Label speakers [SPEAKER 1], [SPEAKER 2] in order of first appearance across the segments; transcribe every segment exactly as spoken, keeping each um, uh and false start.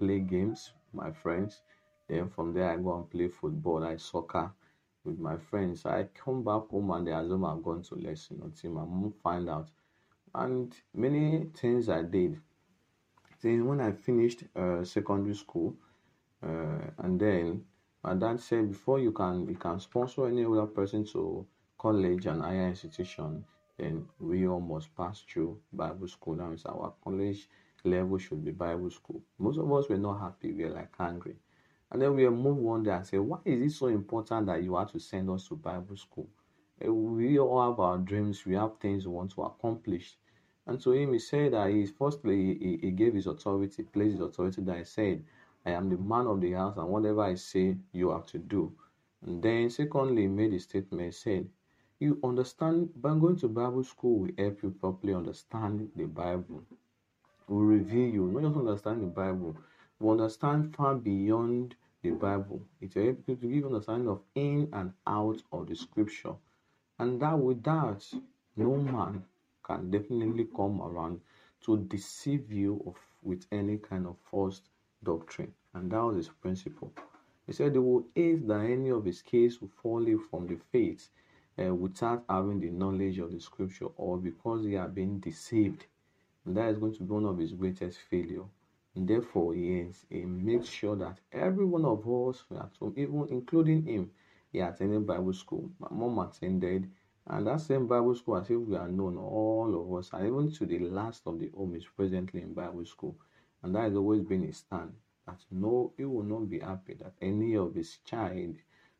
[SPEAKER 1] play games with my friends. Then from there, I go and play football, like soccer, with my friends. I come back home and they assume I've gone to lesson until my mom find out. And many things I did. Then when I finished uh, secondary school, uh, and then my dad said before you can you can sponsor any other person to college and higher institution, then we all must pass through Bible school. That means our college level should be Bible school. Most of us were not happy, we were like angry. And then we moved one day and said, why is it so important that you have to send us to Bible school? Uh, We all have our dreams, we have things we want to accomplish. And to him, he said that he firstly he, he gave his authority, placed his authority that he said, I am the man of the house, and whatever I say, you have to do. And then, secondly, he made a statement. He said, you understand, by going to Bible school will help you properly understand the Bible, will reveal you, not just understand the Bible, will understand far beyond the Bible. It will help you to give understanding of in and out of the scripture. And that without no man can definitely come around to deceive you of, with any kind of false doctrine. And that was his principle. He said they will hate that any of his case will fall away from the faith uh, without having the knowledge of the scripture or because they are being deceived. And that is going to be one of his greatest failure. And therefore, he, is, he makes sure that every one of us at home, even including him, he attended Bible school. My mom attended, and that same Bible school, as if we are known, all of us, and even to the last of the home, is presently in Bible school. And that has always been his stand. That no, he will not be happy that any of his child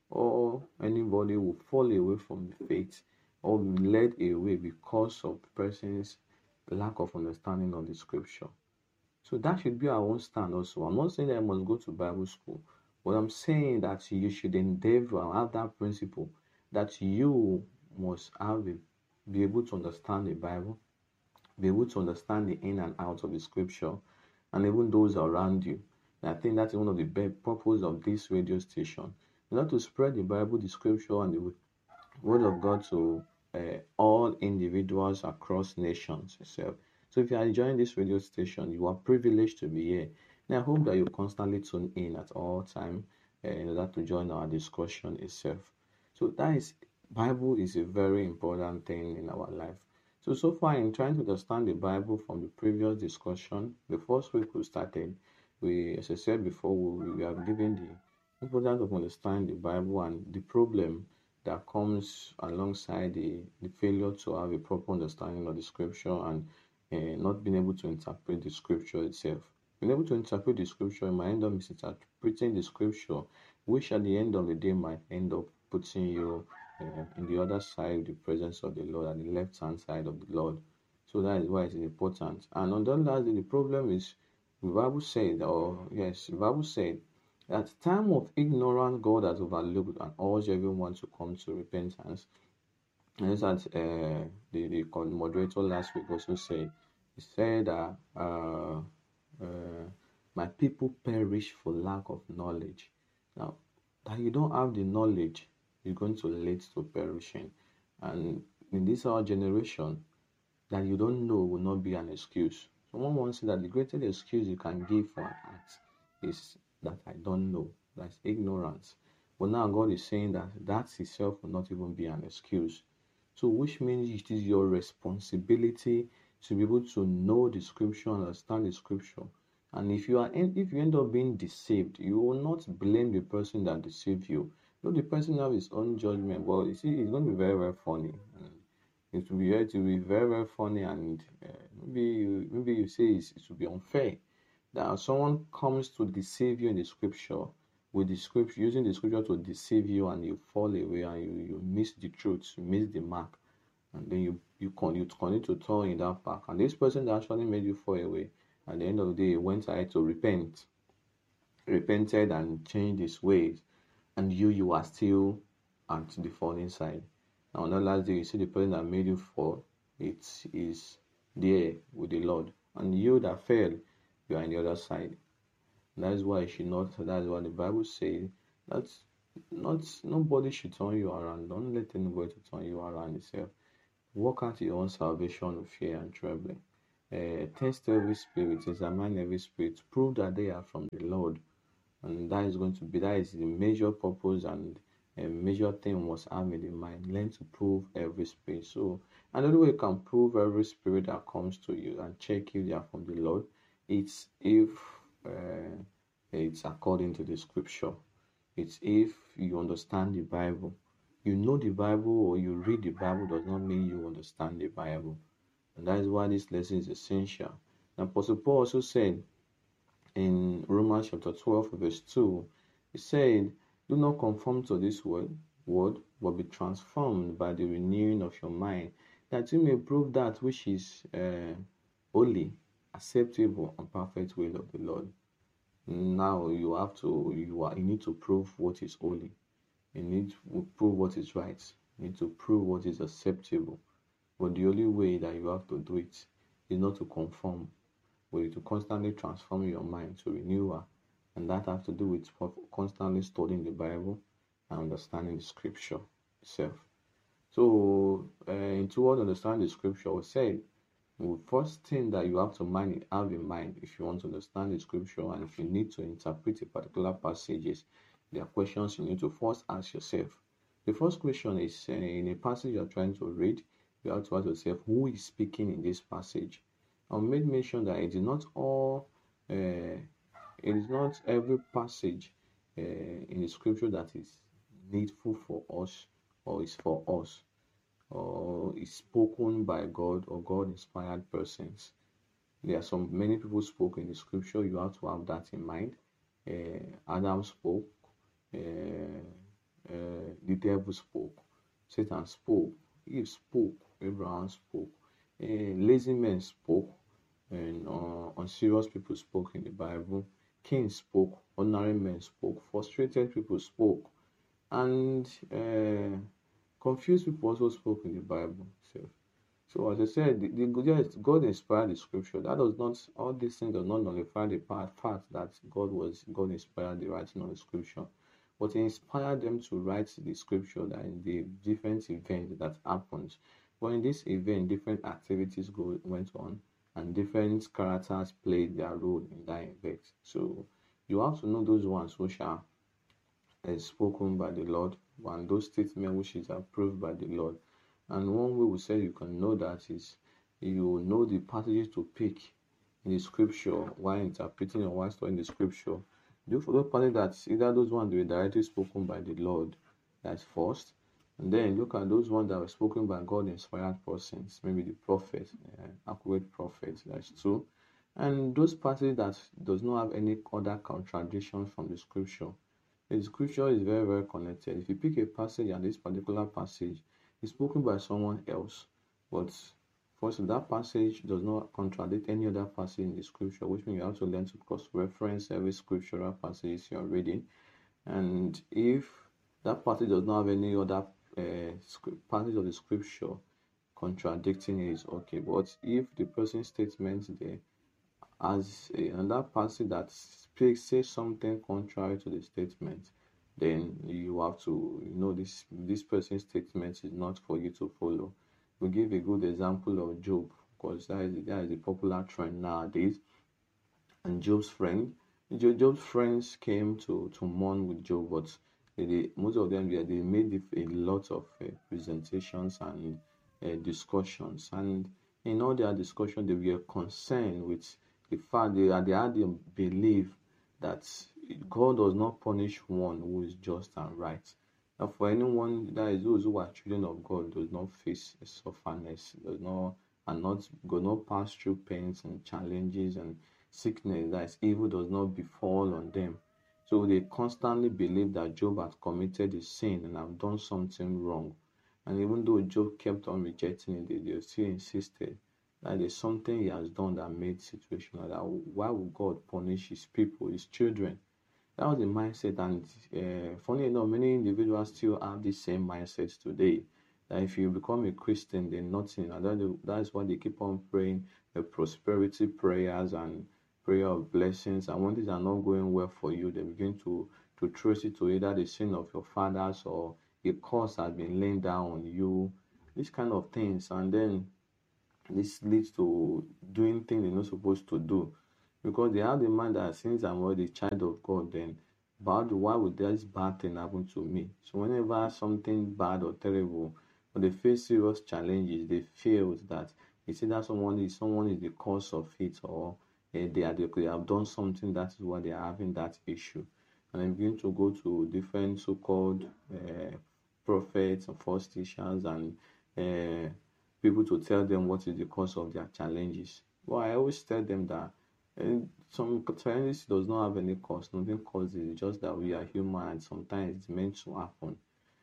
[SPEAKER 1] or anybody will fall away from the faith or be led away because of the person's lack of understanding of the scripture. So that should be our own stand also. I'm not saying that I must go to Bible school, but I'm saying that you should endeavor and have that principle that you must have a, be able to understand the Bible, be able to understand the in and out of the scripture, and even those around you. And I think that's one of the best purpose of this radio station. You know, to spread the Bible, the scripture, and the word of God to uh, all individuals across nations itself. So if you are enjoying this radio station, you are privileged to be here. And I hope that you constantly tune in at all time uh, in order to join our discussion itself. So that is, Bible is a very important thing in our life. So so far in trying to understand the Bible from the previous discussion, the first week we started, we, as I said before, we, we have given the importance of understanding the Bible and the problem that comes alongside the, the failure to have a proper understanding of the scripture and uh, not being able to interpret the scripture itself. Being able to interpret the scripture might end up misinterpreting the scripture, which at the end of the day might end up putting you uh, in the other side of the presence of the Lord, at the left hand side of the Lord. So that is why it is important. And on the last day, the problem is the Bible said, or yes, the Bible said, at the time of ignorance, God has overlooked and urged everyone to come to repentance. And as uh, the, the moderator last week also said, he said that uh, uh, my people perish for lack of knowledge. Now, that you don't have the knowledge, you're going to lead to perishing. And in this our generation, that you don't know will not be an excuse. Someone once said that the greatest excuse you can give for an act is that I don't know. That's ignorance. But now God is saying that that itself will not even be an excuse. So which means it is your responsibility to be able to know the scripture, understand the scripture. And if you are if you end up being deceived, you will not blame the person that deceived you. You know, the person have his own judgment. Well, you see, it's going to be very, very funny. It will be, it will be very, very funny, and uh, maybe you, maybe you say it will be unfair that someone comes to deceive you in the scripture, with the scripture, using the scripture to deceive you, and you fall away and you, you miss the truth, you miss the mark, and then you you, con, you continue to turn in that path. And this person that actually made you fall away, at the end of the day, went ahead to repent, repented and changed his ways, and you you are still at the falling side. Now on the last day, you see the person that made you fall, it is there with the Lord, and you that fell, you are on the other side. That is why you should not. That is why the Bible says that not nobody should turn you around. Don't let anybody to turn you around yourself. Work out your own salvation with fear and trembling. uh, test every spirit, examine every spirit, prove that they are from the Lord. And that is going to be, that is the major purpose and a major thing we must have in the mind. Learn to prove every spirit. So another way you can prove every spirit that comes to you and check if they are from the Lord, it's if uh, it's according to the scripture. It's if you understand the Bible. You know the Bible or you read the Bible does not mean you understand the Bible. And that is why this lesson is essential. And Apostle Paul also said in Romans chapter twelve, verse two, he said, "Do not conform to this world, word, but be transformed by the renewing of your mind, that you may prove that which is uh, holy, acceptable, and perfect will of the Lord." Now you have to, you are, you need to prove what is holy. You need to prove what is right. You need to prove what is acceptable. But the only way that you have to do it is not to conform, but to constantly transform your mind to renewal. And that has to do with constantly studying the Bible and understanding the scripture itself. So, uh, in toward understanding the scripture, we said, the first thing that you have to mind, have in mind if you want to understand the scripture and if you need to interpret a particular passages, there are questions you need to first ask yourself. The first question is, uh, in a passage you are trying to read, you have to ask yourself, who is speaking in this passage? I made mention that it is not all, uh, it is not every passage uh, in the scripture that is needful for us or is for us or is spoken by God or God inspired persons. There are some many people spoke in the scripture. You have to have that in mind. Uh, Adam spoke, uh, uh, the devil spoke, Satan spoke, Eve spoke, Abraham spoke, uh, lazy men spoke, and uh, unserious people spoke in the Bible. Kings spoke, ordinary men spoke, frustrated people spoke, and uh, confused people also spoke in the Bible. So, so as I said, the, the God inspired the scripture. That does not, all these things does not nullify the part, fact that God was God inspired the writing of the scripture, but He inspired them to write the scripture that in the different events that happened. But in this event, different activities go went on, and different characters played their role in that event. So you have to know those ones which are uh, spoken by the Lord, and those statements which is approved by the Lord. And one way we say you can know that is you know the passages to pick in the scripture while interpreting or while studying the scripture. Do for those passages that either those ones were directly spoken by the Lord, that's first, and then look at those ones that were spoken by God inspired persons, maybe the prophet, uh, accurate prophet, that's two. And those passages that does not have any other contradiction from the scripture. The scripture is very, very connected. If you pick a passage and this particular passage is spoken by someone else, but first that passage does not contradict any other passage in the scripture, which means you have to learn to cross-reference every scriptural passage you're reading. And if that passage does not have any other uh, passage of the scripture contradicting it, is okay. But if the person's statement there as another passage that speaks says something contrary to the statement, then you have to you know this this person's statement is not for you to follow. We give a good example of Job, because that is that is a popular trend nowadays. And Job's friend, Job's friends came to to mourn with Job, but they, most of them they, they made a lot of uh, presentations and uh, discussions, and in all their discussion they were concerned with the fact they, they had the belief that God does not punish one who is just and right. Now, for anyone that is those who are children of God does not face sufferness, does not and not go not pass through pains and challenges and sickness, that evil does not befall on them. So they constantly believe that Job had committed a sin and have done something wrong. And even though Job kept on rejecting it, they, they still insisted that there's something he has done that made the situation like that. Why would God punish his people, his children? That was the mindset. And uh, funny enough, many individuals still have the same mindset today. That if you become a Christian, then nothing. And that's why they keep on praying the prosperity prayers and prayer of blessings. And when things are not going well for you, they begin to, to trace it to either the sin of your fathers or a curse has been laid down on you. These kind of things. And then This leads to doing things they're not supposed to do, because they have the mind that since I'm already a child of God, then bad, why would this bad thing happen to me? So whenever something bad or terrible, or they face serious challenges, they feel that it's either someone is someone is the cause of it, or eh, they are they, they have done something, that is why they are having that issue. And then begin to go to different so-called uh, prophets and false teachers and uh, people to tell them what is the cause of their challenges. But I always tell them that and some challenges does not have any cause, nothing causes it, just that we are human and sometimes it's meant to happen.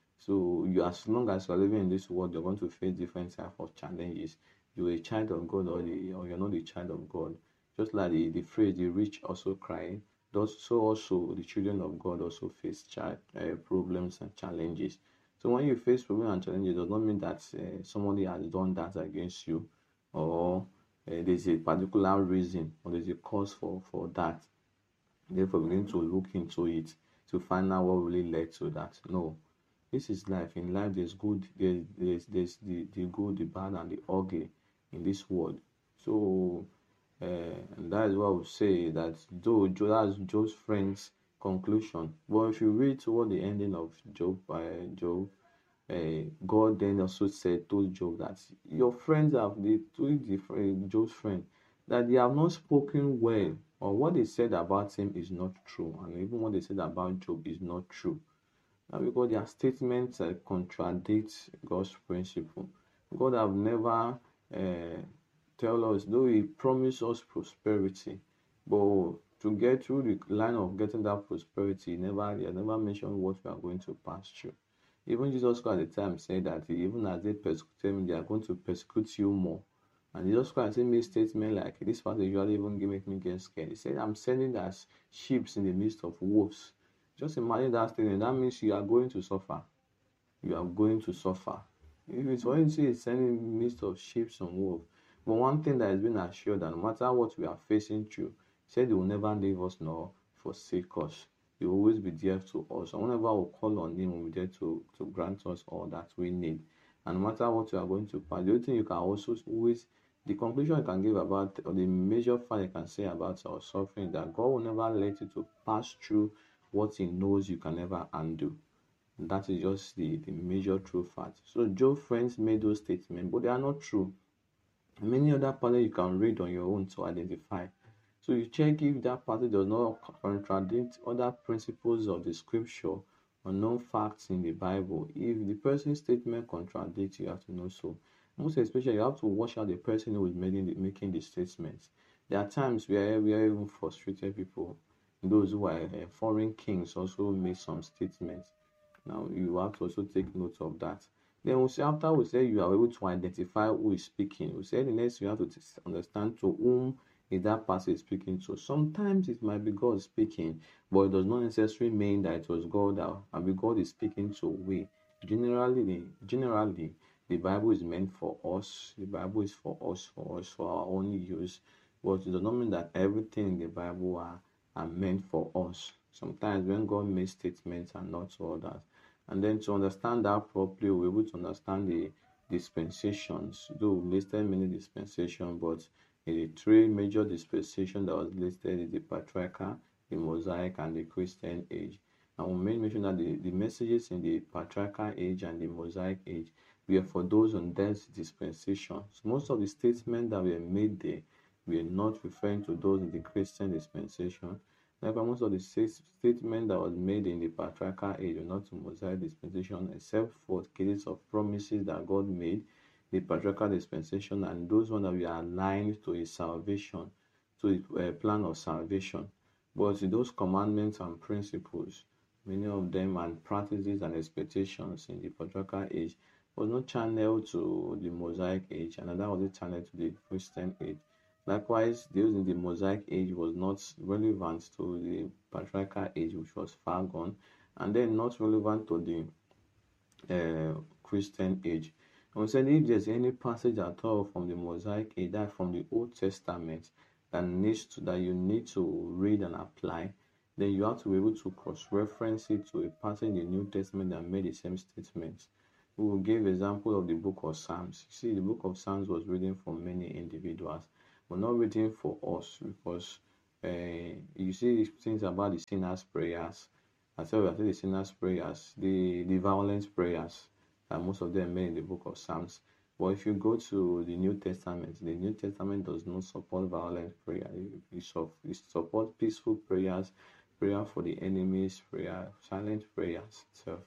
[SPEAKER 1] So you, as long as you're living in this world, you're going to face different type of challenges. You're a child of God, or, the, or you're not a child of God. Just like the, the phrase, the rich also cry, thus so also the children of God also face child, uh, problems and challenges. So when you face problems and challenges, it does not mean that uh, somebody has done that against you, or uh, there's a particular reason, or there's a cause for, for that. Therefore, we need to look into it to find out what really led to that. No, this is life. In life, there's good, there's there's, there's the, the good, the bad, and the ugly in this world. So, uh, and that is what I would say, that though Job, that's Job's friend's conclusion. But if you read toward the ending of Job, uh, Job, uh, God then also said, told Job that your friends have, they told the friend, Job's friend, that they have not spoken well, or what they said about him is not true, and even what they said about Job is not true. Now, because their statements uh, contradict God's principle. God have never uh, tell us, though He promised us prosperity, but to get through the line of getting that prosperity, He never, He never mentioned what we are going to pass through. Even Jesus Christ at the time said that even as they persecuted me, they are going to persecute you more. And Jesus Christ made statement like this part usually even make me get scared. He said, I'm sending as sheep in the midst of wolves. Just imagine that statement. That means you are going to suffer. You are going to suffer. If it's when you see it's sending midst of sheep and wolves. But one thing that has been assured that no matter what we are facing through, He said He will never leave us nor forsake us. He will always be there to us. And whenever we call on Him, He will be there to, to grant us all that we need. And no matter what you are going to pass, the only thing you can also always, the conclusion you can give about, or the major fact you can say about our suffering, is that God will never let you to pass through what He knows you can never undo. That is just the, the major true fact. So Job's friends made those statements, but they are not true. Many other passages you can read on your own to identify. So you check if that passage does not contradict other principles of the scripture or known facts in the Bible. If the person's statement contradicts, you have to know so. Most especially, you have to watch out the person who is making the, making the statements. There are times where we are even frustrated people. Those who are uh, foreign kings also make some statements. Now you have to also take note of that. Then we say after we say you are able to identify who is speaking, we say the next you have to understand to whom is that person speaking to. Sometimes it might be God speaking, but it does not necessarily mean that it was God that and be God is speaking to we. Generally, generally the Bible is meant for us. The Bible is for us, for us, for our own use. But it does not mean that everything in the Bible are, are meant for us. Sometimes when God makes statements and not to others. And then to understand that properly, we're able to understand the dispensations. Though we listed many dispensations, but in the three major dispensations that was listed is the patriarchal, the Mosaic, and the Christian age. And we made mention that the, the messages in the patriarchal age and the Mosaic age were for those on those dispensations. So most of the statements that were made there were not referring to those in the Christian dispensation. Therefore, most of the statement that was made in the patriarchal age were not to Mosaic dispensation, except for cases of promises that God made, the patriarchal dispensation, and those ones that were aligned to His salvation, to His uh, plan of salvation. But those commandments and principles, many of them, and practices and expectations in the patriarchal age, was not channeled to the Mosaic age, and that was channeled to the Christian age. Likewise, those in the Mosaic age was not relevant to the patriarchal age, which was far gone, and then not relevant to the uh, Christian age. And we said if there's any passage at all from the Mosaic age, that from the Old Testament, that needs to, that you need to read and apply, then you have to be able to cross-reference it to a passage in the New Testament that made the same statements. We gave example of the book of Psalms. See, the book of Psalms was written for many individuals, but not written for us, because uh, you see things about the sinner's prayers. I tell you, I say the sinner's prayers, the, the violent prayers, that most of them made in the book of Psalms. But if you go to the New Testament, the New Testament does not support violent prayer. It, it, it supports peaceful prayers, prayer for the enemies, prayer, silent prayers itself.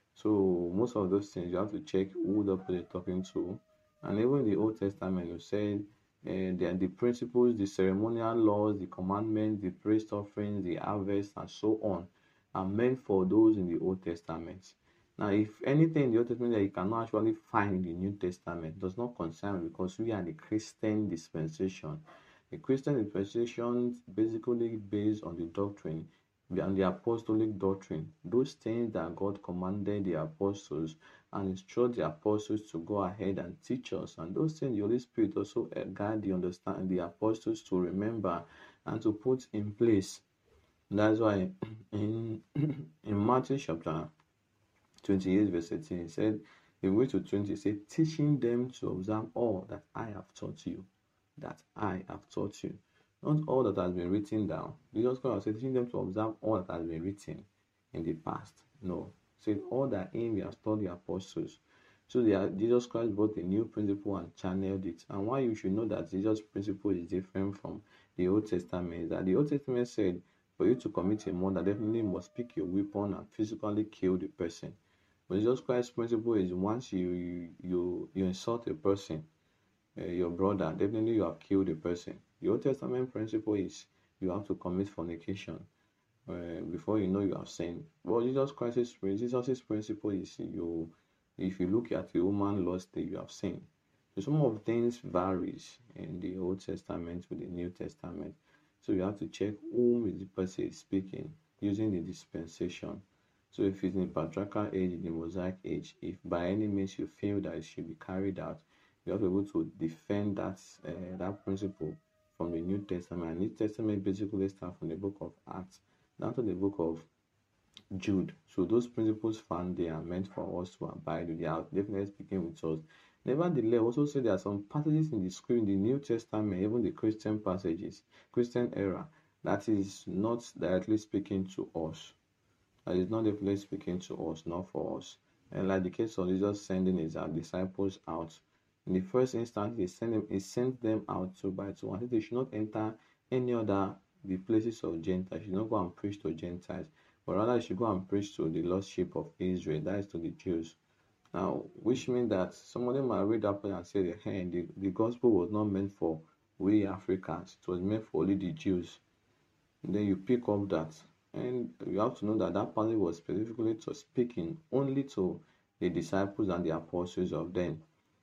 [SPEAKER 1] So most of those things you have to check who the person is talking to. And even in the Old Testament, you said uh, the, the principles, the ceremonial laws, the commandments, the praise offerings, the harvest, and so on are meant for those in the Old Testament. Now, if anything in the Old Testament that you cannot actually find in the New Testament, does not concern me, because we are the Christian dispensation. The Christian dispensation is basically based on the doctrine and the apostolic doctrine, those things that God commanded the apostles and instruct the apostles to go ahead and teach us, and those things the Holy Spirit also guide the understand the apostles to remember and to put in place. That's why in in Matthew chapter twenty-eight verse eighteen, he said, in way to twenty, he said, teaching them to observe all that I have taught you, that I have taught you. Not all that has been written down. Jesus Christ said, teaching them to observe all that has been written in the past. No. He said, all that in we have taught the apostles. So are, Jesus Christ brought a new principle and channeled it. And why you should know that Jesus' principle is different from the Old Testament is that the Old Testament said, for you to commit a murder, definitely must pick your weapon and physically kill the person. But Jesus Christ's principle is once you you you, you insult a person, uh, your brother, definitely you have killed a person. The Old Testament principle is you have to commit fornication uh, before you know you have sinned. But Jesus Christ's Jesus's principle is you, if you look at a woman lusty, you have sinned. So some of things varies in the Old Testament with the New Testament. So you have to check whom is the person is speaking using the dispensation. So if it's in the patriarchal age, in the Mosaic age, if by any means you feel that it should be carried out, you have to be able to defend that uh, that principle from the New Testament. And New Testament basically starts from the book of Acts down to the book of Jude. So those principles found there are meant for us to abide with. They are definitely speaking with us. Nevertheless, also say there are some passages in the script, in the New Testament, even the Christian passages, Christian era, that is not directly speaking to us. That is not definitely speaking to us, not for us. And like the case of Jesus sending his disciples out. In the first instance, he sent them, he sent them out two by two. And they should not enter any other the places of Gentiles. You should not go and preach to Gentiles, but rather you should go and preach to the lost sheep of Israel, that is to the Jews. Now, which means that some of them might read up and say, hey, the, the gospel was not meant for we Africans, it was meant for only the Jews. And then you pick up that. And you have to know that that passage was specifically to speaking only to the disciples and the apostles of them,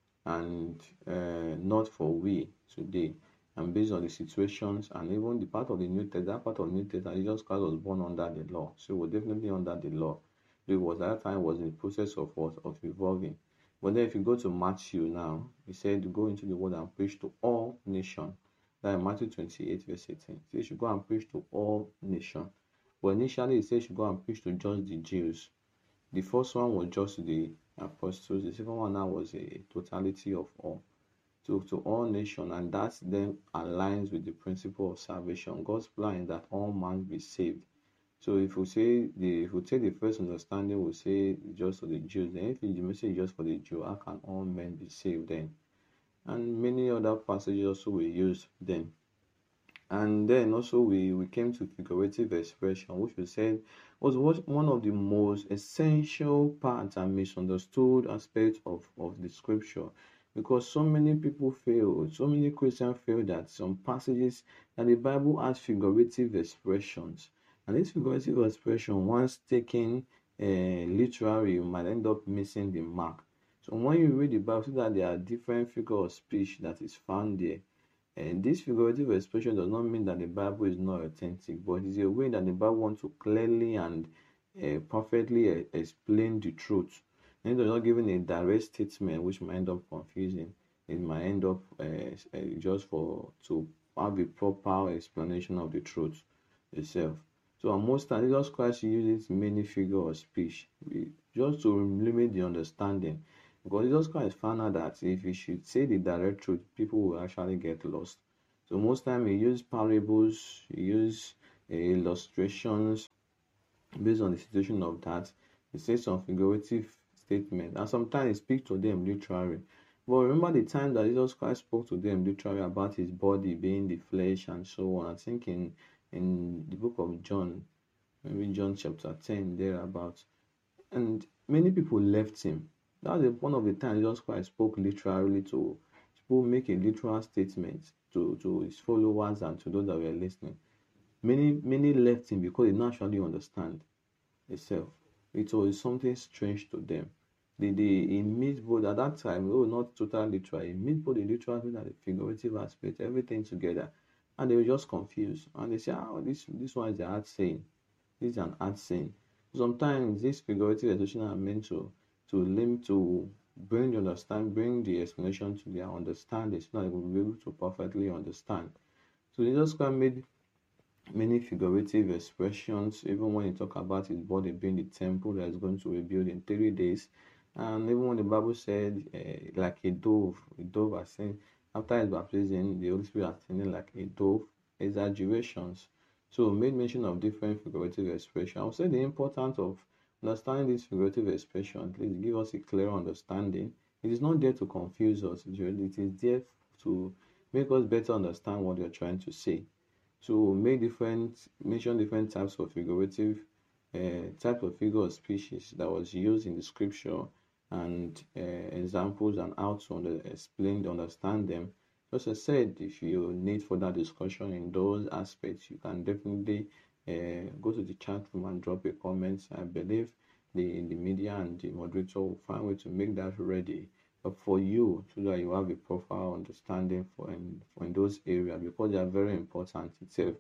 [SPEAKER 1] and uh, not for we today. And based on the situations and even the part of the New Testament, that part of the New Testament, Jesus Christ was born under the law, so we're definitely under the law. Because at that time was in the process of what of evolving. But then if you go to Matthew now, he said, go into the world and preach to all nations. That in Matthew twenty-eight verse eighteen, he said, you should go and preach to all nations. But initially, he said, you should go and preach to just the Jews. The first one was just the apostles. The second one now was a totality of all. To, to all nations, and that then aligns with the principle of salvation. God's plan is that all man be saved. So if we say the if we take the first understanding, we say just for the Jews. Then if the message is just for the Jew, how can all men be saved then? And many other passages also we use then. And then also we, we came to figurative expression, which we said was one of the most essential parts and misunderstood aspects of, of the scripture. Because so many people feel, so many Christians feel that some passages that the Bible has figurative expressions. And this figurative expression, once taken uh, literally, you might end up missing the mark. So when you read the Bible, see that there are different figures of speech that is found there. And this figurative expression does not mean that the Bible is not authentic, but it is a way that the Bible wants to clearly and uh, perfectly uh, explain the truth. And it does not give a direct statement, which might end up confusing. It might end up uh, uh, just for to have a proper explanation of the truth itself. So and most times Jesus Christ uses many figure of speech just to limit the understanding. Because Jesus Christ found out that if he should say the direct truth, people will actually get lost. So most time he used parables, he used uh, illustrations based on the situation of that. He says some figurative statement, and sometimes he speaks to them literally. But remember the time that Jesus Christ spoke to them literally about his body being the flesh and so on. I think in in the book of John, maybe John chapter ten, thereabout. And many people left him. That was one of the times Jesus Christ spoke literally to people, make a literal statement to, to his followers and to those that were listening. Many many left him because they didn't actually understand itself. It was something strange to them. They, they he mixed both at that time, oh, not totally literal. He mixed both the literal and the figurative aspect, everything together. And they were just confused. And they say, oh, this this one is the art saying. This is an art saying. Sometimes this figurative expression are meant to to limit to bring the understand, bring the explanation to their understanding, so that they will be able to perfectly understand. So Jesus Christ made many figurative expressions, even when he talk about his body being the temple that is going to be built in three days. And even when the Bible said, uh, like a dove, a dove ascend after his baptism, the Holy Spirit ascending like a dove, exaggerations. So made mention of different figurative expressions. I would say the importance of understanding these figurative expressions, please give us a clear understanding. It is not there to confuse us, it is there to make us better understand what you're trying to say. So make different mention different types of figurative uh, types of figure of species that was used in the scripture, and uh, examples and how to under, explain understand them. Just as I said, if you need further discussion in those aspects, you can definitely uh, go to the chat room and drop a comment. I believe the the media and the moderator will find a way to make that ready for you, so that you have a proper understanding for in, for in those areas, because they are very important itself.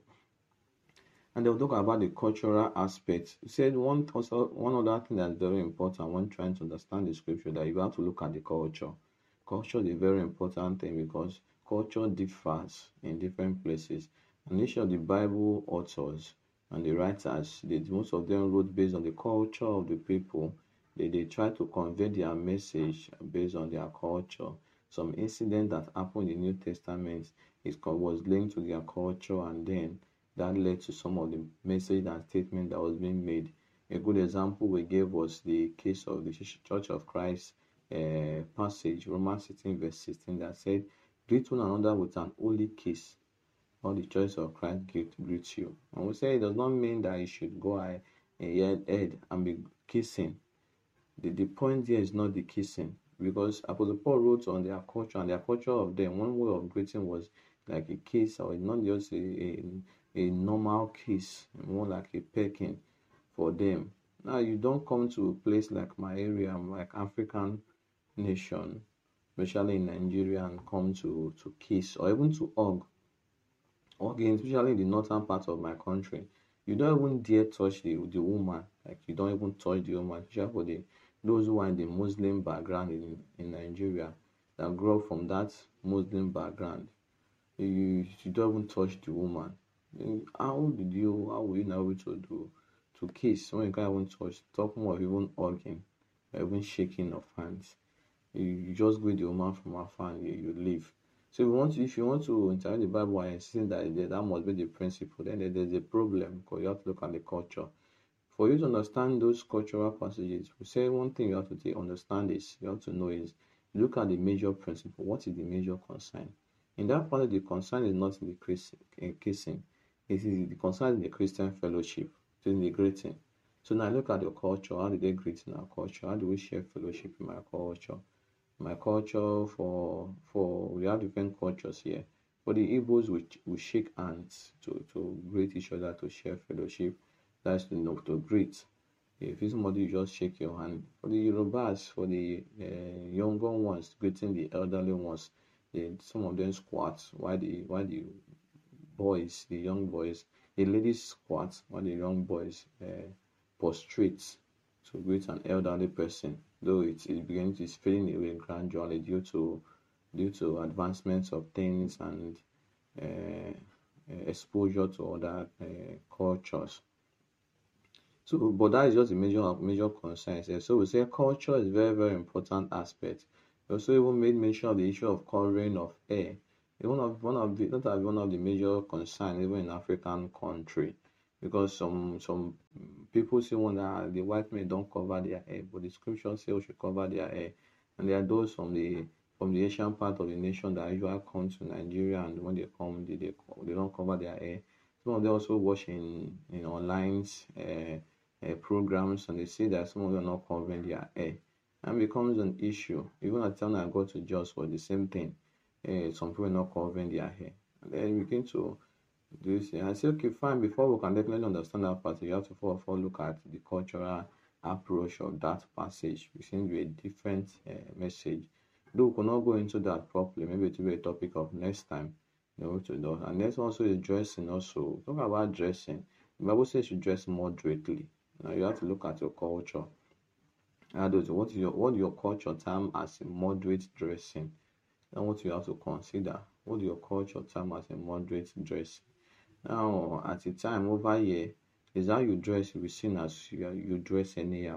[SPEAKER 1] And they'll talk about the cultural aspect. He said one also one other thing that's very important when trying to understand the scripture, that you have to look at the culture. Culture is a very important thing because culture differs in different places. And each of the Bible authors and the writers, they, most of them wrote based on the culture of the people. They, they try to convey their message based on their culture. Some incident that happened in the New Testament is was linked to their culture, and then that led to some of the message and statement that was being made. A good example we gave was the case of the Church of Christ uh, passage, Romans sixteen verse sixteen, that said, greet one another with an holy kiss. All the Church of Christ greet, greets you. And we say it does not mean that you should go ahead and be kissing. The, the point here is not the kissing, because Apostle Paul wrote on their culture, and their culture of them, one way of greeting was like a kiss, or not just a, a, a normal kiss, more like a pecking for them. Now, you don't come to a place like my area, like African nation, especially in Nigeria, and come to, to kiss or even to hug. Again, especially in the northern part of my country, you don't even dare touch the, the woman. Like, you don't even touch the woman, especially for the those who are in the Muslim background in, in Nigeria, that grow up from that Muslim background. You, you don't even touch the woman. How did you, how were you now able to do, to kiss when you can't even touch, talk more of even hugging, or even shaking of hands? You, you just greet the woman from afar and you, you leave. So if you want to, if you want to interpret the Bible and insist that that must be the principle, then there's a problem, because you have to look at the culture. For you to understand those cultural passages, we say one thing you have to take, understand is, you have to know is, look at the major principle. What is the major concern? In that part, the concern is not in the Christ, in kissing. It is the concern in the Christian fellowship, it is the greeting. So now look at your culture. How do they greet in our culture? How do we share fellowship in my culture? My culture, for for we have different cultures here. For the Igbos, we, we shake hands to, to greet each other, to share fellowship. That's to know to greet. If it's somebody, you just shake your hand. For the Yorubas, for the uh, younger ones, greeting the elderly ones, they, some of them squat while the while the boys, the young boys, the ladies squat while the young boys uh, prostrate to greet an elderly person. Though it is beginning to fading away gradually due to due to advancements of things and uh, exposure to other uh, cultures. So, but that is just a major major concern. So so we say culture is very, very important aspect. We also even made mention of the issue of covering of hair. One of one of the not that one of the major concern even in African country, because some some people say one that the white men don't cover their hair, but the scripture say we should cover their hair. And there are those from the from the Asian part of the nation that usually come to Nigeria, and when they come, they they, they don't cover their hair. Some of them also watch in in online uh, uh, programs, and they see that some of them are not covering their hair, and becomes an issue. Even at the time I got to Jos for the same thing. Uh, some people are not covering their hair, and then you begin to do this. And I say, okay, fine. Before we can definitely understand that part, you have to first of all look at the cultural approach of that passage. We seem to be a different uh, message. Though we cannot go into that properly. Maybe it will be a topic of next time. You know, to do. And next also is dressing. Also talk about dressing. The Bible says you dress moderately. Now you have to look at your culture. And what is your what your culture term as a moderate dressing? And what you have to consider. What your culture term as a moderate dressing? Now, at a time over here, is how you dress, you be seen as you, you dress anyhow.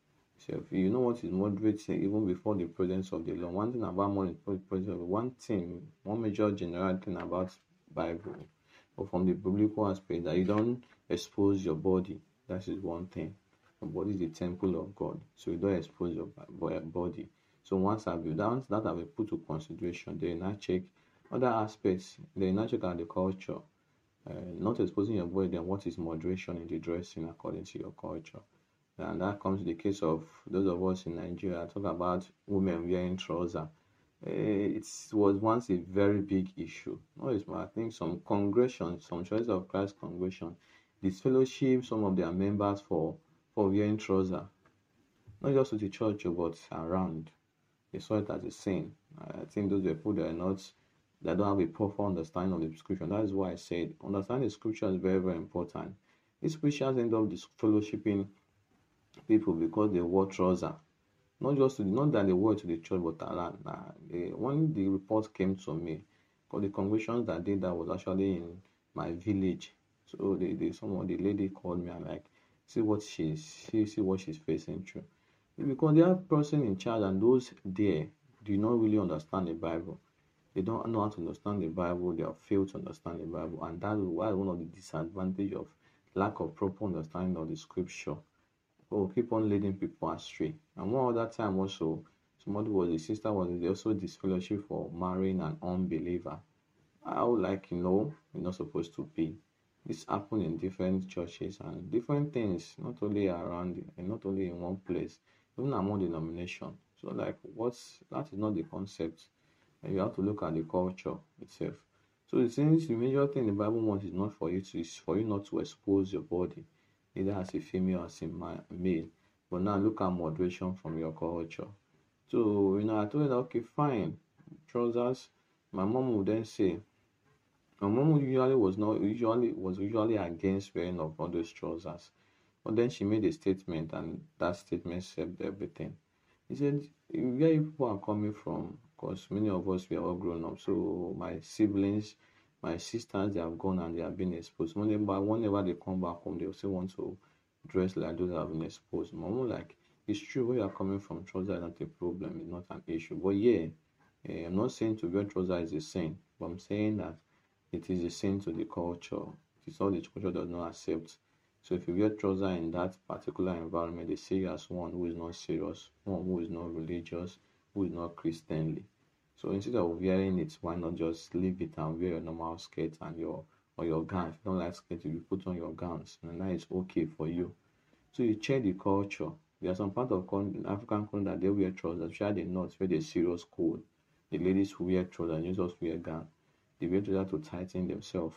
[SPEAKER 1] So if you know what is moderate even before the presence of the law. One thing about more presence of one thing, one major general thing about Bible, or from the biblical aspect, that you don't expose your body. That is one thing. Your body is the temple of God, so you don't expose your body. So once I've been that, that have been put to consideration, they now check other aspects. They now check out the culture. Uh, not exposing your body, then what is moderation in the dressing according to your culture? And that comes to the case of those of us in Nigeria. Talk about women wearing trousers. Uh, it was once a very big issue. No, it's, I think some congregations, some Churches of Christ congregation, disfellowship some of their members for for wearing trousers, not just to the church but around. They saw it as a sin. I think those were people that are not that don't have a proper understanding of the scripture. That is why I said understanding the scripture is very, very important. These Christians end up disfellowshipping people because they wore trousers. Not just to, not that they wore to the church, but around. Nah, they, when the report came to me, because the congregation that did that was actually in my village. So they, they someone the lady called me and like, see what she's see, see what she's facing through. Because they have person in charge and those there do not really understand the Bible. They don't know how to understand the Bible. They have failed to understand the Bible, and that is why one of the disadvantage of lack of proper understanding of the scripture. Oh, keep on leading people astray. And one other time also, somebody was the sister was also disfellowship for marrying an unbeliever. I would like, you know, you're not supposed to be. This happened in different churches and different things, not only around and not only in one place, even among denomination. So like what's that is not the concept. And you have to look at the culture itself. So it seems the major thing the Bible wants is not for you to is for you not to expose your body, either as a female or as a male. But now look at moderation from your culture. So you know, I told her, okay, fine, trousers. My mom would then say, my mom usually was not usually was usually against wearing of all those trousers. But then she made a statement, and that statement said everything. He said, where you people are coming from, because many of us we are all grown up. So my siblings, my sisters, they have gone and they have been exposed. Whenever, whenever they come back home, they still want to dress like those that have been exposed. Mom, like, it's true where you are coming from, trousers is not a problem, it's not an issue. But yeah, eh, I'm not saying to wear trousers is a sin, but I'm saying that it is a sin to the culture. It is all the culture does not accept. So if you wear trousers in that particular environment, they see you as one who is not serious, one who is not religious, who is not Christianly. So instead of wearing it, why not just leave it and wear your normal skirt and your or your gown? If you don't like skirt, you put on your gowns, and that is okay for you. So you check the culture. There are some part of African country that they wear trousers, especially the north where they serious cold. The ladies who wear trousers, you just wear gown. They wear trousers to tighten themselves.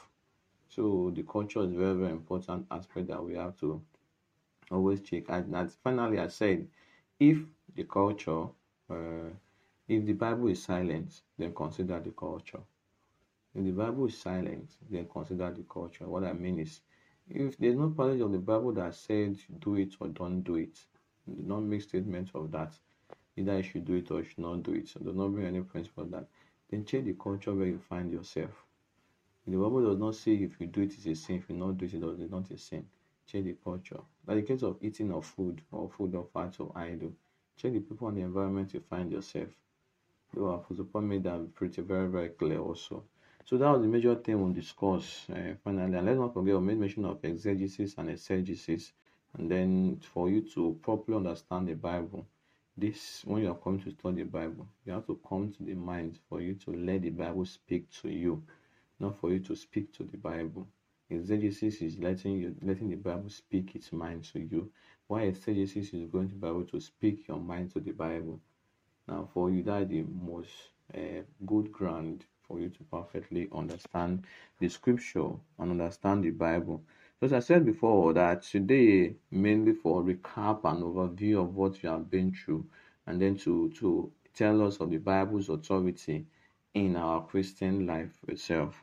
[SPEAKER 1] So the culture is very, very important aspect that we have to always check. And, and finally, I said, if the culture, uh, if the Bible is silent, then consider the culture. If the Bible is silent, then consider the culture. What I mean is, if there's no passage of the Bible that said do it or don't do it, do not make statements of that. Either you should do it or you should not do it. So do not bring any principle of that. Then check the culture where you find yourself. The Bible does not say if you do it, it's a sin. If you not do it, it's not a sin. check the culture. Like the case of eating of food or food of arts of idol, check the people and the environment you find yourself. Though Apostle Paul made that pretty very, very clear also. So that was the major thing we'll discuss uh, finally. And let's not forget, we made mention of exegesis and exegesis. And then for you to properly understand the Bible, this when you are coming to study the Bible, you have to come to the mind for you to let the Bible speak to you, not for you to speak to the Bible. Exegesis is letting you letting the Bible speak its mind to you, while exegesis is going to be able to speak your mind to the Bible. Now, for you, that is the most uh, good ground for you to perfectly understand the scripture and understand the Bible. So, as I said before, that today mainly for recap and overview of what you have been through, and then to to tell us of the Bible's authority in our Christian life itself.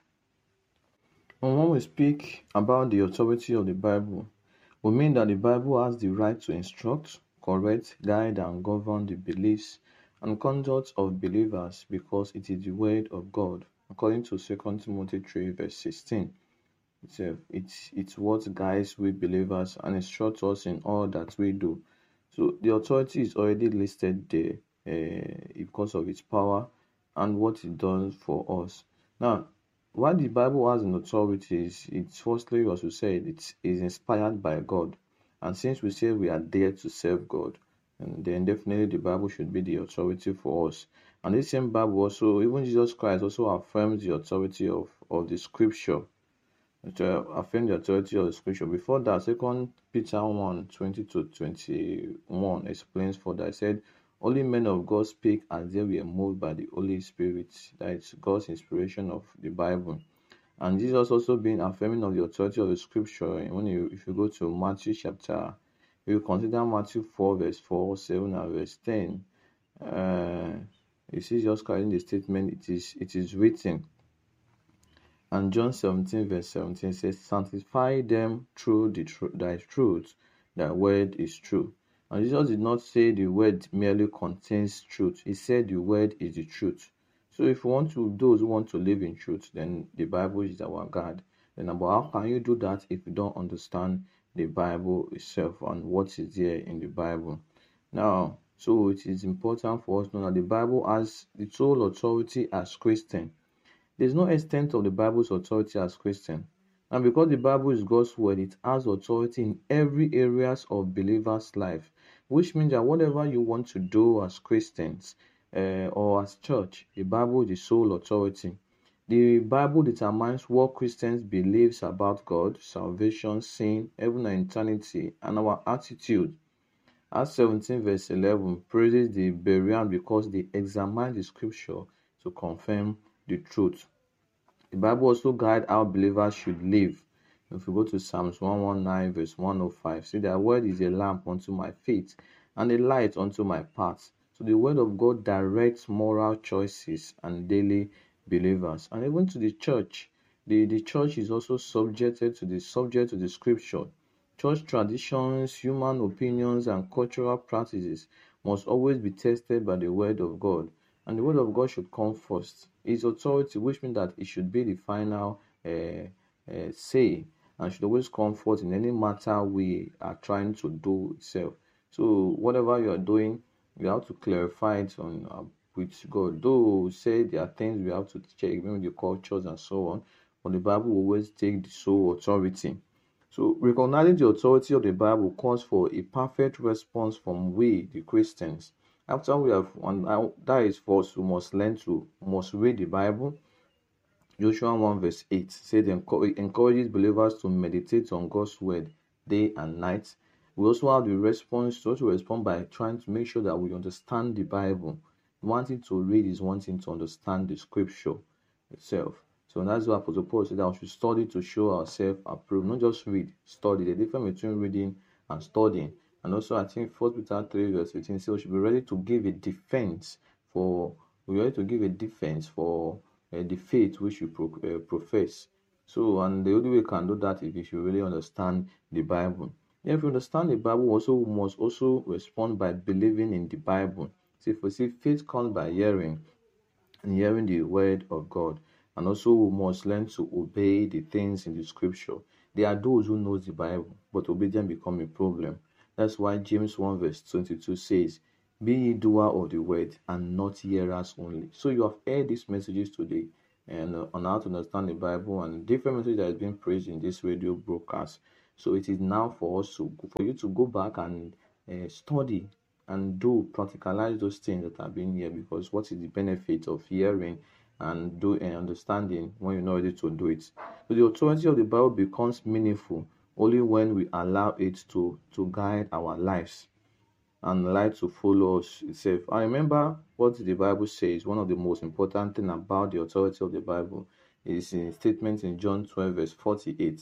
[SPEAKER 1] And when we speak about the authority of the Bible, we mean that the Bible has the right to instruct, correct, guide, and govern the beliefs and conduct of believers because it is the word of God. According to Second Timothy three, verse sixteen, it's, uh, it's, it's what guides we believers and instructs us in all that we do. So the authority is already listed there uh, because of its power and what it does for us. Now, what the Bible has an authority is, it's firstly, as we said, it is inspired by God. And since we say we are there to serve God, and then definitely the Bible should be the authority for us. And this same Bible also, even Jesus Christ also affirms the authority of, of the scripture. To affirm the authority of the scripture. Before that, Second Peter one, twenty to twenty-one explains further. I said, only men of God speak as they were moved by the Holy Spirit. That is God's inspiration of the Bible. And Jesus also been affirming of the authority of the scripture. When you, if you go to Matthew chapter, if you consider Matthew four, verse four, seven, and verse ten, uh, you see just carrying the statement, it is it is written. And John seventeen, verse seventeen says, sanctify them through the tr- thy truth, thy word is true. And Jesus did not say the word merely contains truth. He said the word is the truth. So if you want to, those who want to live in truth, then the Bible is our guide. Then about how can you do that if you don't understand the Bible itself and what is there in the Bible? Now, so it is important for us to know that the Bible has the sole authority as Christian. There's no extent of the Bible's authority as Christian. And because the Bible is God's word, it has authority in every areas of believers' life, which means that whatever you want to do as Christians uh, or as church, the Bible is the sole authority. The Bible determines what Christians believe about God, salvation, sin, heaven and eternity, and our attitude. Acts seventeen verse eleven praises the Bereans because they examine the scripture to confirm the truth. The Bible also guides how believers should live. If we go to Psalms one nineteen verse one oh five, see that word is a lamp unto my feet and a light unto my path. So the word of God directs moral choices and daily believers. And even to the church, the, the church is also subjected to the subject to the scripture. Church traditions, human opinions, and cultural practices must always be tested by the word of God. And the word of God should come first. Its authority, which means that it should be the final uh, uh, say, and should always come forth in any matter we are trying to do itself. So whatever you are doing, you have to clarify it on uh, with God. Though say there are things we have to check, maybe the cultures and so on, but the Bible will always take the sole authority. So recognizing the authority of the Bible calls for a perfect response from we, the Christians. After we have, and that is for us, we must learn to, must read the Bible. Joshua one verse eight said, encourages believers to meditate on God's word day and night. We also have the response to also respond by trying to make sure that we understand the Bible. Wanting to read is wanting to understand the scripture itself. So that's why Apostle Paul said that we should study to show ourselves approved. Not just read, study. The difference between reading and studying. And also, I think First Peter three verse fifteen says we should be ready to give a defense for we are ready to give a defense for uh, the faith which we pro, uh, profess. So, and the only way we can do that is if you really understand the Bible. Then if you understand the Bible, also we must also respond by believing in the Bible. See, if we see faith comes by hearing, and hearing the word of God. And also we must learn to obey the things in the scripture. There are those who knows the Bible, but obedience become a problem. That's why James one verse twenty-two says, be ye doer of the word and not hearers only. So you have heard these messages today and uh, on how to understand the Bible and different messages that has been preached in this radio broadcast. So it is now for us to for you to go back and uh, study and do practicalize those things that have been here, because what is the benefit of hearing and do and understanding when you're not ready to do it? So the authority of the Bible becomes meaningful only when we allow it to to guide our lives and like to follow us itself. I remember what the Bible says. One of the most important thing about the authority of the Bible is in statement in John twelve verse forty-eight.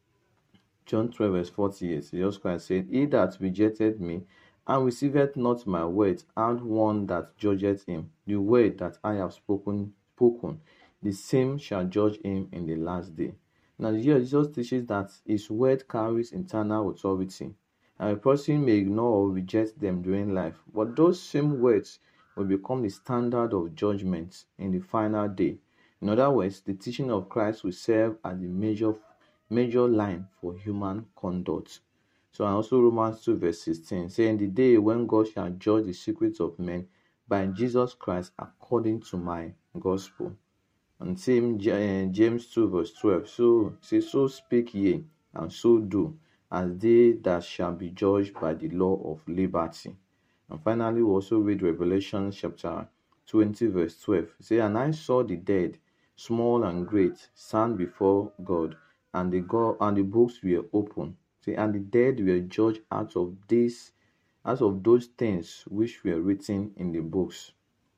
[SPEAKER 1] John twelve verse forty-eight. Jesus Christ said, he that rejected me and receiveth not my word, and one that judgeth him, the word that I have spoken, spoken, the same shall judge him in the last day. Now here Jesus teaches that his word carries internal authority, and a person may ignore or reject them during life, but those same words will become the standard of judgment in the final day. In other words, the teaching of Christ will serve as the major major line for human conduct. So, and also Romans two verse sixteen, saying, the day when God shall judge the secrets of men by Jesus Christ according to my gospel. And same James two verse twelve, so say, so speak ye and so do, as they that shall be judged by the law of liberty. And finally, we also read Revelation chapter twenty verse twelve, say, and I saw the dead, small and great, stand before God, and the God and the books were open. See, and the dead were judged out of this, out of those things which were written in the books.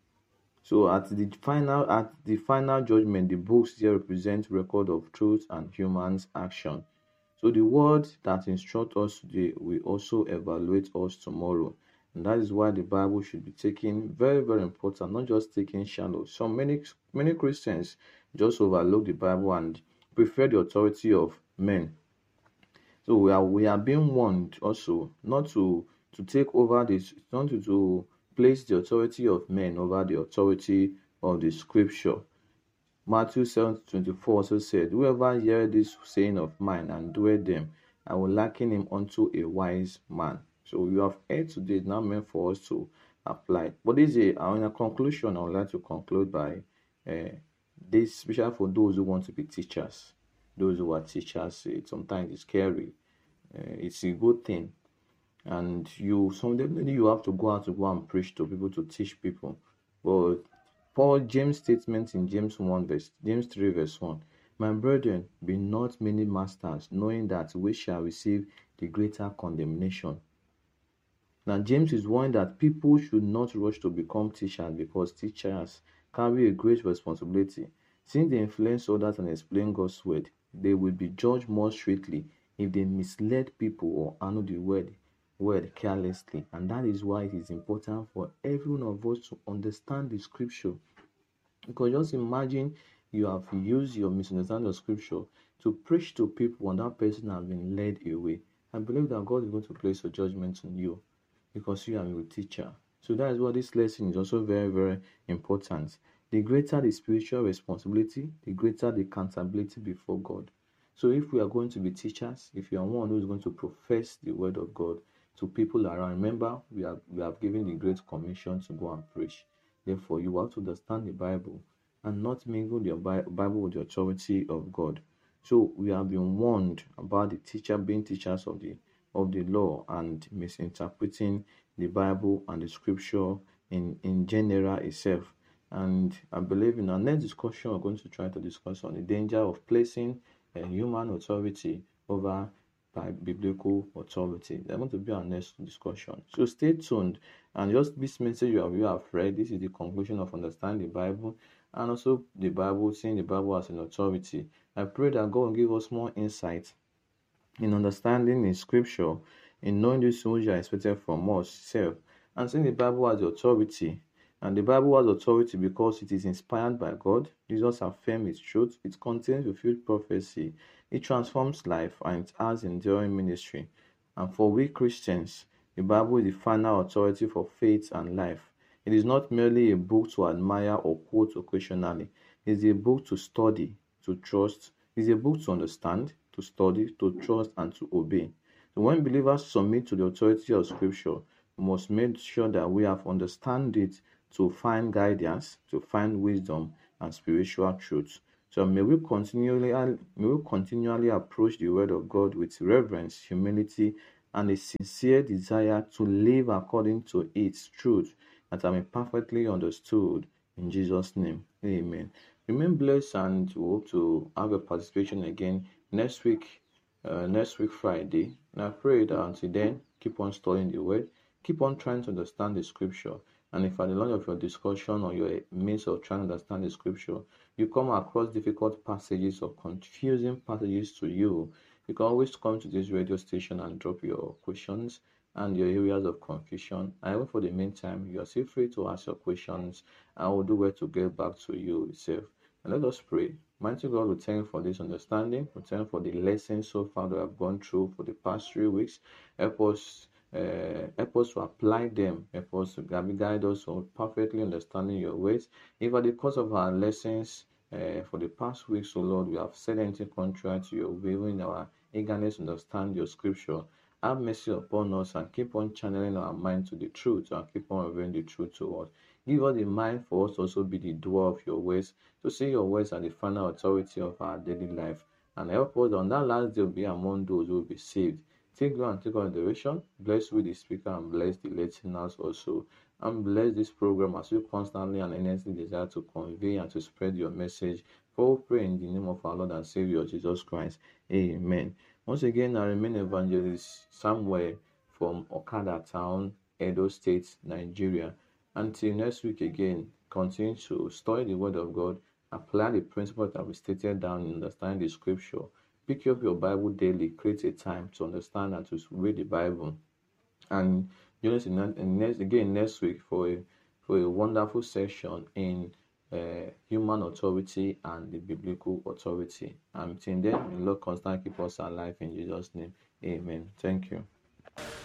[SPEAKER 1] So at the final at the final judgment, the books here represent record of truth and human's action. So the word that instructs us today will also evaluate us tomorrow. And that is why the Bible should be taken very, very important, not just taken shallow. So many many Christians just overlook the Bible and prefer the authority of men. So we are we are being warned also not to to take over this, not to, to place the authority of men over the authority of the scripture. Matthew seven twenty-four also said, whoever hear this saying of mine and doeth them, I will liken him unto a wise man. So you have heard today, it's not meant for us to apply. But this is a, in a conclusion, I would like to conclude by uh, this, especially for those who want to be teachers. Those who are teachers, it sometimes it's scary. Uh, it's a good thing. And you sometimes you have to go out to go and preach to people, to teach people. But Paul James statement in James one verse James three verse one, my brethren, be not many masters, knowing that we shall receive the greater condemnation. Now James is warning that people should not rush to become teachers, because teachers carry a great responsibility. Since they influence others and explain God's word, they will be judged more strictly if they misled people or handle the word word carelessly. And that is why it is important for every one of us to understand the scripture. Because just imagine you have used your misunderstanding of scripture to preach to people and that person has been led away. I believe that God is going to place a judgment on you because you are a teacher. So that is why this lesson is also very, very important. The greater the spiritual responsibility, the greater the accountability before God. So if we are going to be teachers, if you are one who is going to profess the word of God to people around, remember we have we have given the Great Commission to go and preach. Therefore, you have to understand the Bible and not mingle your Bible with the authority of God. So we have been warned about the teacher being teachers of the of the law and misinterpreting the Bible and the scripture in, in general itself. And I believe in our next discussion, we're going to try to discuss on the danger of placing a human authority over by biblical authority. That's going to be our next discussion. So stay tuned, and just this message you have, you have read, this is the conclusion of understanding the Bible, and also the Bible, seeing the Bible as an authority. I pray that God will give us more insight in understanding in scripture, in knowing this which are expected from us self, and seeing the Bible as the authority. And the Bible has authority because it is inspired by God. Jesus affirms its truth. It contains fulfilled prophecy. It transforms life, and it has enduring ministry. And for we Christians, the Bible is the final authority for faith and life. It is not merely a book to admire or quote occasionally. It is a book to study, to trust. It is a book to understand, to study, to trust, and to obey. So when believers submit to the authority of Scripture, we must make sure that we have understand it to find guidance, to find wisdom and spiritual truth. So may we continually may we continually approach the Word of God with reverence, humility, and a sincere desire to live according to its truth, that I may perfectly understood. In Jesus' name, Amen. Remain blessed, and we hope to have a participation again next week. Uh, next week Friday. And I pray that until then, keep on studying the Word, keep on trying to understand the Scripture. And if at the end of your discussion or your means of trying to understand the Scripture, you come across difficult passages or confusing passages to you, you can always come to this radio station and drop your questions and your areas of confusion. And even for the meantime, you are still free to ask your questions. I will do well to get back to you itself. And let us pray. Mighty God, we thank you for this understanding. We thank you for the lessons so far that we have gone through for the past three weeks. Help us, uh, help us to apply them. Help us to guide us to perfectly understanding your ways. If at the course of our lessons uh, for the past weeks, so Lord, we have said anything contrary to your will in our eagerness to understand your Scripture, have mercy upon us and keep on channeling our mind to the truth and keep on revealing the truth to us. Give us the mind for us to also be the doer of your ways, to see your words as the final authority of our daily life, and help us on that last day to be among those who will be saved. Take glory and take adoration. Bless with the speaker and bless the listeners also. And bless this program as you constantly and earnestly desire to convey and to spread your message. For we pray in the name of our Lord and Savior Jesus Christ. Amen. Once again, I remain Evangelist Samuel from Okada Town, Edo State, Nigeria. Until next week again, continue to study the Word of God, apply the principles that we stated down in understanding the Scripture. Pick up your Bible daily, create a time to understand and to read the Bible. And join us in, in next, again next week for a, for a wonderful session in uh, human authority and the biblical authority. Until then, the Lord constantly keep us alive in Jesus' name. Amen. Thank you.